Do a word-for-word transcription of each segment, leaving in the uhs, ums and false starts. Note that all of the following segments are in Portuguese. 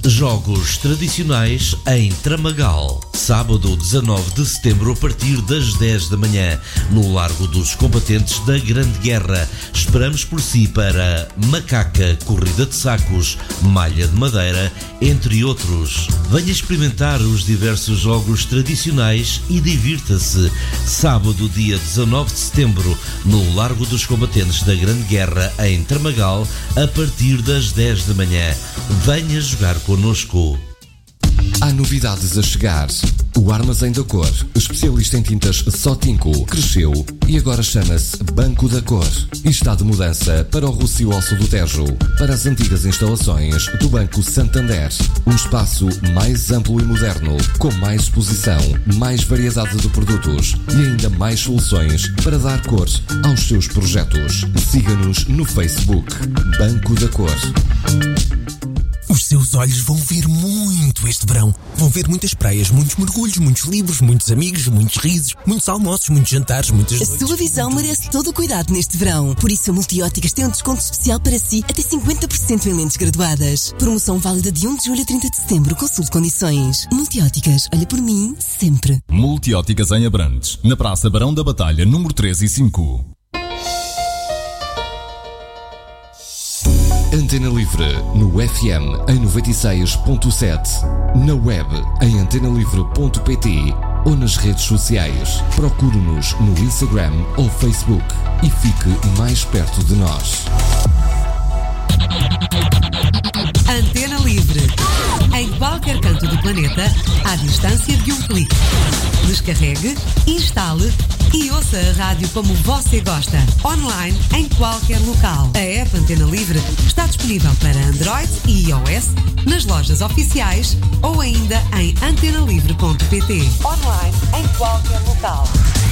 Jogos tradicionais em Tramagal. Sábado dezanove de setembro a partir das dez da manhã, no Largo dos Combatentes da Grande Guerra. Esperamos por si para macaca, corrida de sacos, malha de madeira, entre outros. Venha experimentar os diversos jogos tradicionais e divirta-se. Sábado, dia dezanove de setembro, no Largo dos Combatentes da Grande Guerra, em Tramagal, a partir das dez da manhã. Venha jogar connosco. Há novidades a chegar. O Armazém da Cor, especialista em tintas Sotinco, cresceu e agora chama-se Banco da Cor. E está de mudança para o Rossio Alço do Tejo, para as antigas instalações do Banco Santander. Um espaço mais amplo e moderno, com mais exposição, mais variedade de produtos e ainda mais soluções para dar cor aos seus projetos. Siga-nos no Facebook Banco da Cor. Os seus olhos vão ver muito este verão. Vão ver muitas praias, muitos mergulhos, muitos livros, muitos amigos, muitos risos, muitos almoços, muitos jantares, muitas noites. A sua visão merece todo o cuidado neste verão. Por isso a Multióticas tem um desconto especial para si, até cinquenta por cento em lentes graduadas. Promoção válida de um de julho a trinta de setembro. Consulte condições. Multióticas, olha por mim, sempre. Multióticas em Abrantes, na Praça Barão da Batalha, número três e cinco. Antena Livre, no F M em noventa e seis ponto sete, na web em antena livre ponto pt ou nas redes sociais. Procure-nos no Instagram ou Facebook e fique mais perto de nós. Antena Livre, em qualquer canto do planeta, à distância de um clique. Descarregue, instale e ouça a rádio como você gosta, online, em qualquer local. A app Antena Livre está disponível para Android e iOS, nas lojas oficiais ou ainda em antena livre ponto pt. Online, em qualquer local.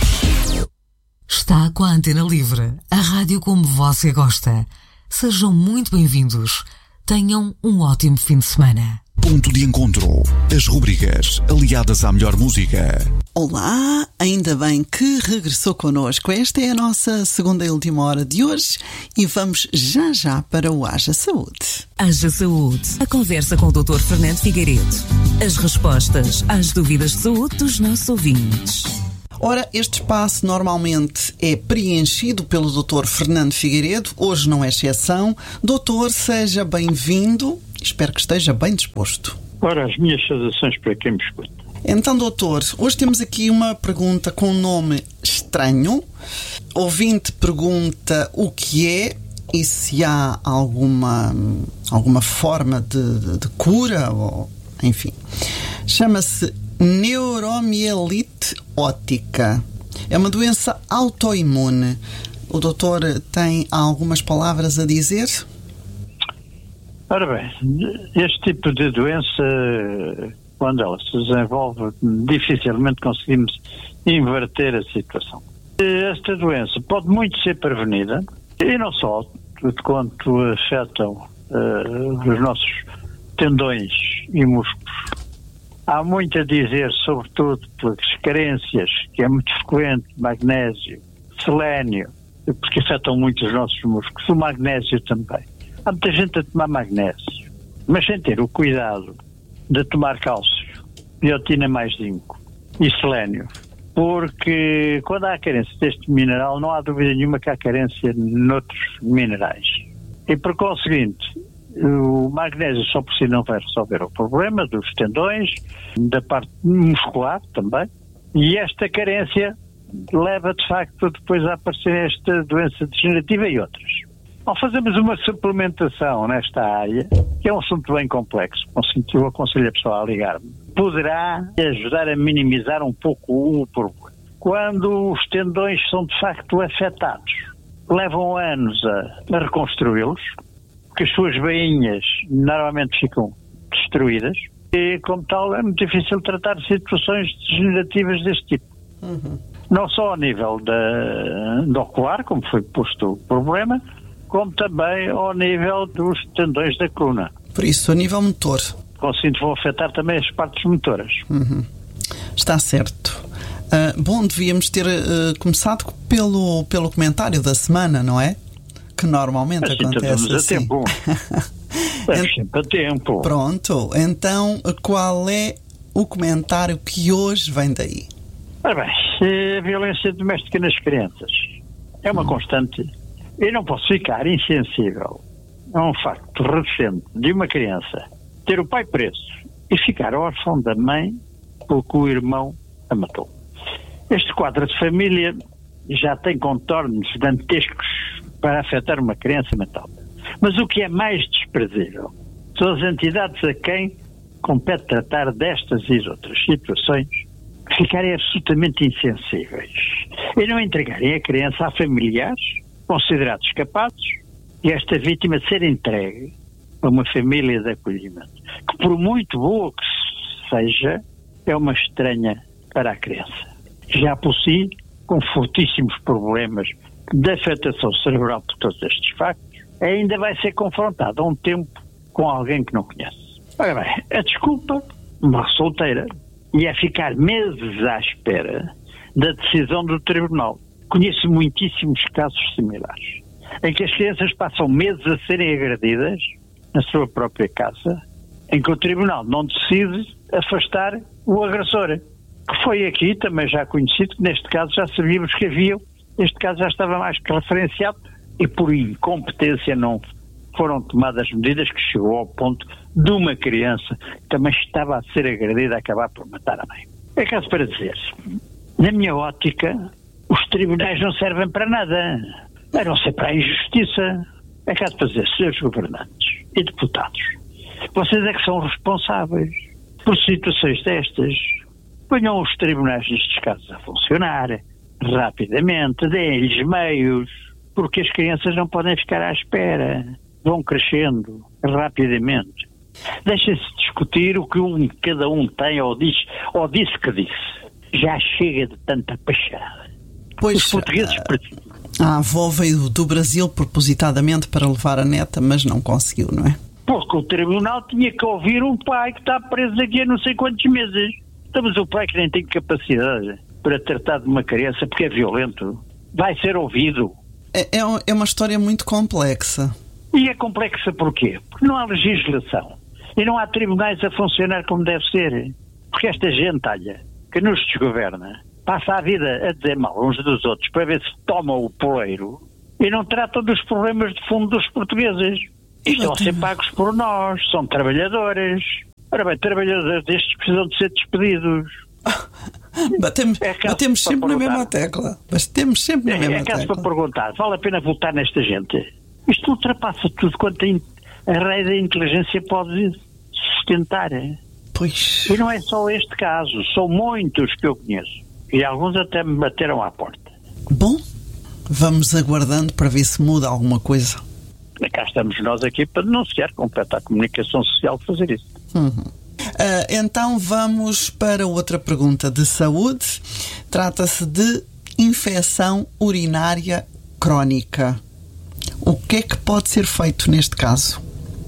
Está com a Antena Livre, a rádio como você gosta. Sejam muito bem-vindos. Tenham um ótimo fim de semana. Ponto de encontro. As rubricas aliadas à melhor música. Olá, ainda bem que regressou connosco. Esta é a nossa segunda e última hora de hoje e vamos já já para o Haja Saúde. Haja Saúde. A conversa com o doutor Fernando Figueiredo. As respostas às dúvidas de saúde dos nossos ouvintes. Ora, este espaço normalmente é preenchido pelo doutor Fernando Figueiredo. Hoje não é exceção. Doutor, seja bem-vindo. Espero que esteja bem disposto. Ora, as minhas saudações para quem me escuta. Então, doutor, hoje temos aqui uma pergunta com um nome estranho. Ouvinte pergunta o que é e se há alguma, alguma forma de, de, de cura, ou, enfim. Chama-se neuromielite óptica. É uma doença autoimune. O doutor tem algumas palavras a dizer? Ora bem, este tipo de doença, quando ela se desenvolve, dificilmente conseguimos inverter a situação. Esta doença pode muito ser prevenida, e não só, de quanto afetam uh, os nossos tendões e músculos. Há muito a dizer, sobretudo pelas carências, que é muito frequente, magnésio, selénio, porque afetam muito os nossos músculos, o magnésio também. Há muita gente a tomar magnésio, mas sem ter o cuidado de tomar cálcio, biotina mais zinco e selénio, porque quando há carência deste mineral não há dúvida nenhuma que há carência noutros minerais. E por conseguinte, o magnésio só por si não vai resolver o problema dos tendões, da parte muscular também, e esta carência leva de facto depois a aparecer esta doença degenerativa e outras. Ao fazermos uma suplementação nesta área, que é um assunto bem complexo, eu aconselho a pessoa a ligar-me, poderá ajudar a minimizar um pouco o problema. Quando os tendões são de facto afetados, levam anos a, a reconstruí-los, porque as suas veinhas normalmente ficam destruídas, e como tal é muito difícil tratar situações degenerativas deste tipo. Uhum. Não só a nível da, do ocular, como foi posto o problema, como também ao nível dos tendões da coluna. Por isso, a nível motor. Conseguindo vão afetar também as partes motoras. Uhum. Está certo. Uh, bom, devíamos ter uh, começado pelo, pelo comentário da semana, não é? Que normalmente assim, acontece assim. A tempo. Estamos sempre a tempo. Pronto, então qual é o comentário que hoje vem daí? Ora bem, a violência doméstica nas crianças é uma constante. Eu não posso ficar insensível a um facto recente de uma criança ter o pai preso e ficar órfão da mãe porque o irmão a matou. Este quadro de família já tem contornos dantescos para afetar uma criança mental. Mas o que é mais desprezível são as entidades a quem compete tratar destas e outras situações ficarem absolutamente insensíveis e não entregarem a criança a familiares considerados capazes e esta vítima ser entregue a uma família de acolhimento, que por muito boa que seja, é uma estranha para a criança. Já por si, com fortíssimos problemas de afetação cerebral por todos estes factos, ainda vai ser confrontado a um tempo com alguém que não conhece. Ora bem, a desculpa, uma solteira, e é ficar meses à espera da decisão do tribunal. Conheço muitíssimos casos similares, em que as crianças passam meses a serem agredidas na sua própria casa, em que o tribunal não decide afastar o agressor. Que foi aqui também já conhecido, que neste caso já sabíamos que havia, este caso já estava mais que referenciado, e por incompetência não foram tomadas medidas, que chegou ao ponto de uma criança que também estava a ser agredida a acabar por matar a mãe. É caso para dizer, na minha ótica, os tribunais não servem para nada, a não ser para a injustiça. É caso para dizer, senhores governantes e deputados, vocês é que são responsáveis por situações destas. Ponham os tribunais nestes casos a funcionar rapidamente, deem-lhes meios, porque as crianças não podem ficar à espera, vão crescendo rapidamente. Deixem-se discutir o que um, cada um tem ou, diz, ou disse que disse. Já chega de tanta pachada. Pois, os portugueses... A avó veio do Brasil propositadamente para levar a neta, mas não conseguiu, não é? Porque o tribunal tinha que ouvir um pai que está preso aqui há não sei quantos meses. Então, mas o pai que nem tem capacidade para tratar de uma criança porque é violento, vai ser ouvido. É, é uma história muito complexa. E é complexa porquê? Porque não há legislação. E não há tribunais a funcionar como deve ser. Porque esta gentalha que nos desgoverna passa a vida a dizer mal uns dos outros para ver se tomam o poleiro e não tratam dos problemas de fundo dos portugueses. E estão a ser pagos por nós, são trabalhadores. Ora bem, trabalhadores destes precisam de ser despedidos. Batemos, é batemos sempre na mesma tecla. Batemos sempre na é, mesma é caso tecla. para perguntar, vale a pena votar nesta gente? Isto ultrapassa tudo quanto a rei da inteligência pode sustentar. Pois. E não é só este caso, são muitos que eu conheço. E alguns até me bateram à porta. Bom, vamos aguardando para ver se muda alguma coisa. Cá estamos nós aqui para denunciar, compete à comunicação social fazer isso. Uhum. Uh, então vamos para outra pergunta de saúde. Trata-se de infecção urinária crónica. O que é que pode ser feito neste caso?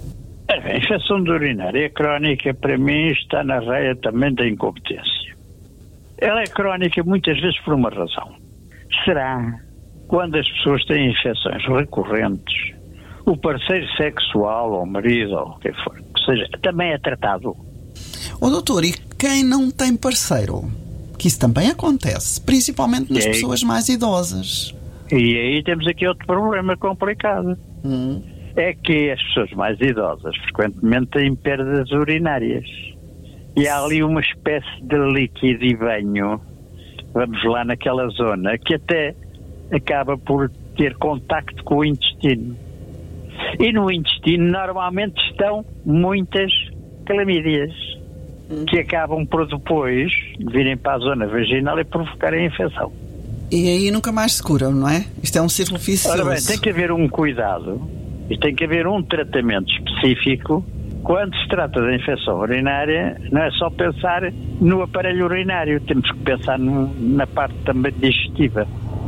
A infecção urinária crónica, para mim, está na raia também da incompetência. Ela é crónica muitas vezes por uma razão. Será quando as pessoas têm infecções recorrentes, o parceiro sexual, ou o marido, ou o que for, que seja, também é tratado. Ô doutor, e quem não tem parceiro? Que isso também acontece, principalmente nas aí, pessoas mais idosas. E aí temos aqui outro problema complicado. Hum. É que as pessoas mais idosas frequentemente têm perdas urinárias. E há ali uma espécie de líquido e banho, vamos lá naquela zona, que até acaba por ter contacto com o intestino. E no intestino normalmente estão muitas clamídias, que acabam por depois virem para a zona vaginal e provocarem a infecção. E aí nunca mais se curam, não é? Isto é um círculo vicioso. Ora bem, tem que haver um cuidado e tem que haver um tratamento específico. Quando se trata da infecção urinária, não é só pensar no aparelho urinário, temos que pensar no, na parte também digestiva.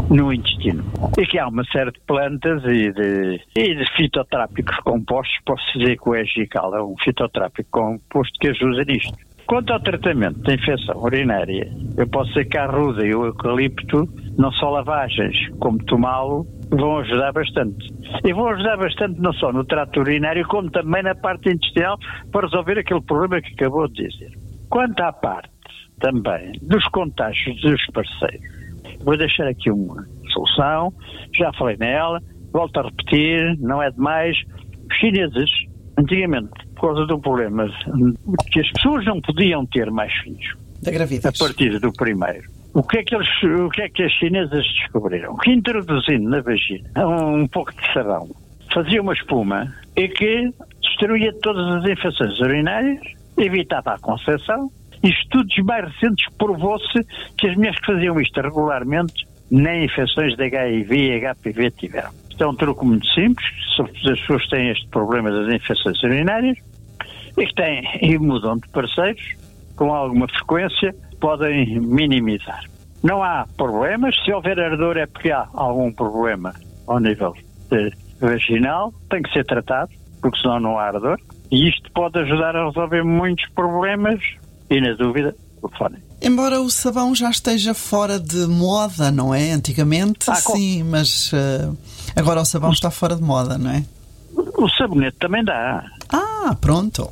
no intestino. E que há uma série de plantas e de, e de fitotrápicos compostos, posso dizer que o egical é um fitotrápico composto que ajuda nisto. Quanto ao tratamento da infecção urinária, eu posso dizer que a arruda e o eucalipto, não só lavagens como tomá-lo, vão ajudar bastante. E vão ajudar bastante não só no trato urinário, como também na parte intestinal, para resolver aquele problema que acabou de dizer. Quanto à parte também dos contágios dos parceiros, vou deixar aqui uma solução, já falei nela, volto a repetir, não é demais. Os chineses, antigamente, por causa do problema que as pessoas não podiam ter mais filhos da gravidez, a partir do primeiro, o que é que, eles, o que, é que as chinesas descobriram? Que introduzindo na vagina um pouco de sabão, fazia uma espuma e que destruía todas as infecções urinárias, evitava a concepção, e estudos mais recentes provou-se que as mulheres que faziam isto regularmente nem infecções de H I V e H P V tiveram. Isto é um truque muito simples, sobretudo as pessoas que têm este problema das infecções urinárias e que têm e mudam de parceiros com alguma frequência, podem minimizar. Não há problemas, se houver ardor é porque há algum problema ao nível vaginal, tem que ser tratado, porque senão não há ardor, e isto pode ajudar a resolver muitos problemas e, na dúvida, telefonem. Embora o sabão já esteja fora de moda, não é? Antigamente, ah, sim, mas uh, agora o sabão o... está fora de moda, não é? O sabonete também dá. Ah, pronto.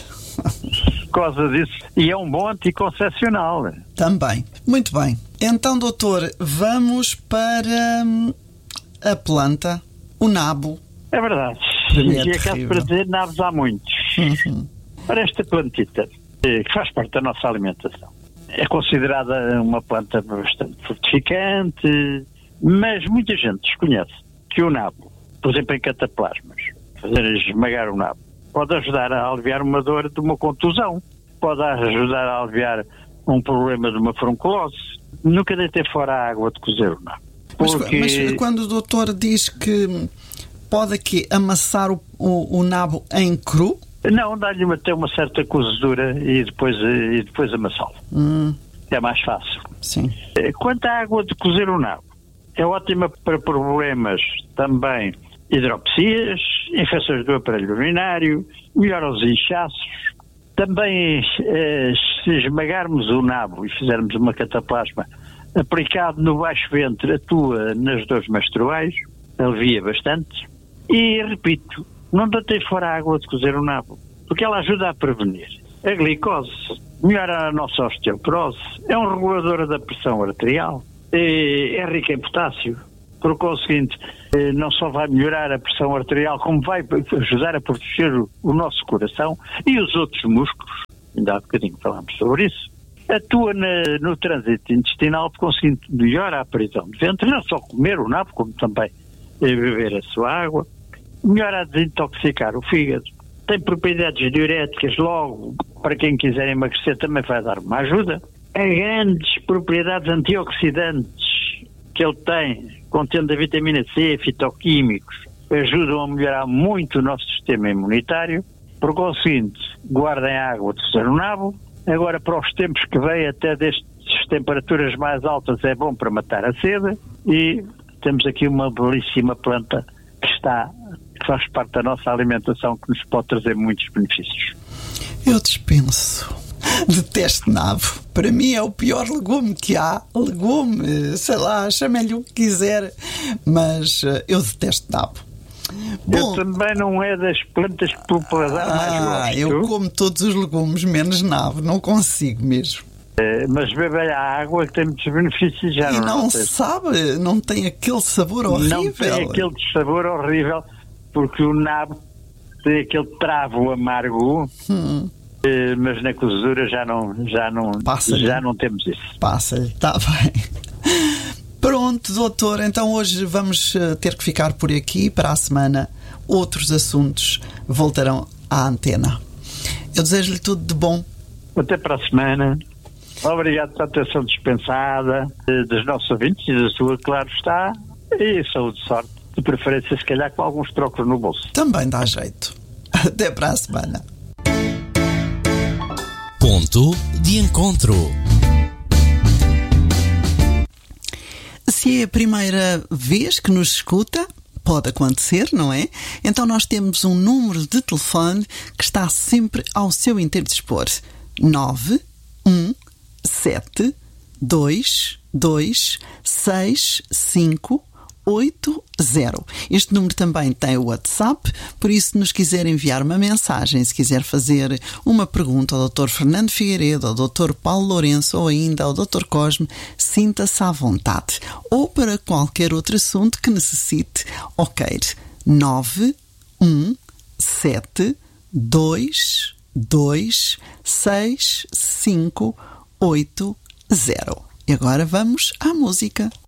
Por causa disso. E é um bom anticoncepcional. Também. Muito bem. Então, doutor, vamos para hum, a planta, o nabo. É verdade. E é acaso para dizer, nabos há muitos. Uhum. Para esta plantita, que faz parte da nossa alimentação, é considerada uma planta bastante fortificante, mas muita gente desconhece que o nabo, por exemplo em cataplasmas, fazer esmagar o nabo, pode ajudar a aliviar uma dor de uma contusão, pode ajudar a aliviar um problema de uma furunculose. Nunca deitei fora a água de cozer o nabo. Porque... Mas, mas quando o doutor diz que pode aqui amassar o, o, o nabo em cru? Não, dá-lhe até uma certa cozedura e depois, e depois amassá-lo. Hum. É mais fácil. Sim. Quanto à água de cozer o nabo, é ótima para problemas também hidropesias, infecções do aparelho urinário, melhora os inchaços. Também, eh, se esmagarmos o nabo e fizermos uma cataplasma aplicado no baixo ventre, atua nas dores menstruais, alivia bastante. E, repito, não deitei fora a água de cozer o nabo, porque ela ajuda a prevenir a glicose, melhora a nossa osteoporose, é um regulador da pressão arterial, é, é rica em potássio. Por conseguinte, não só vai melhorar a pressão arterial, como vai ajudar a proteger o, o nosso coração e os outros músculos, ainda há bocadinho falámos sobre isso. Atua na, no trânsito intestinal, por conseguinte, melhora a prisão de ventre, não só comer o nabo, como também beber a sua água, melhora a desintoxicar o fígado, tem propriedades diuréticas, logo, para quem quiser emagrecer também vai dar uma ajuda. Há grandes propriedades antioxidantes que ele tem, contendo a vitamina C, fitoquímicos, ajudam a melhorar muito o nosso sistema imunitário. Por conseguinte, guardem a água de cozer o nabo. Agora, para os tempos que vêm, até destas temperaturas mais altas, é bom para matar a sede. E temos aqui uma belíssima planta que está, que faz parte da nossa alimentação, que nos pode trazer muitos benefícios. Eu dispenso. Detesto nabo. Para mim é o pior legume que há. Legume, sei lá, chame-lhe o que quiser, mas uh, eu detesto nabo. Bom, eu também não é das plantas populares ah, mais gosto. Eu como todos os legumes, menos nabo. Não consigo mesmo. É, mas bebe a água que tem muitos benefícios. Já e não, não se sabe, não tem aquele sabor horrível. Não tem aquele sabor horrível, porque o nabo tem aquele travo amargo. Hum. Mas na cozedura já não, já não, já não temos isso. Passa-lhe, está bem. Pronto, doutor, então hoje vamos ter que ficar por aqui. Para a semana, outros assuntos voltarão à antena. Eu desejo-lhe tudo de bom. Até para a semana. Obrigado pela atenção dispensada dos nossos ouvintes e da sua, claro está. E saúde e sorte, de preferência se calhar com alguns trocos no bolso. Também dá jeito. Até para a semana. Ponto de encontro. Se é a primeira vez que nos escuta, pode acontecer, não é? Então nós temos um número de telefone que está sempre ao seu inteiro dispor. nove um sete dois dois seis cinco oito zero. Este número também tem o WhatsApp, por isso, se nos quiser enviar uma mensagem, se quiser fazer uma pergunta ao doutor Fernando Figueiredo, ao doutor Paulo Lourenço ou ainda ao doutor Cosme, sinta-se à vontade. Ou para qualquer outro assunto que necessite, ok. nove um sete dois dois seis cinco oito zero. E agora vamos à música.